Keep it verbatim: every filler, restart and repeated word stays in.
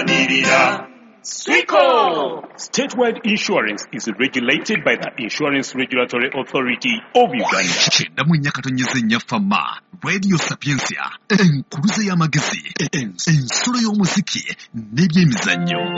Manirira. Swico! Statewide insurance is regulated by the Insurance Regulatory Authority of Uganda. Ndamu nyakatonyeze nyafama. Radio Sapiensia. Enkuruze ya magezi. Ensolo y'omuziki. N'ebyemizannyo.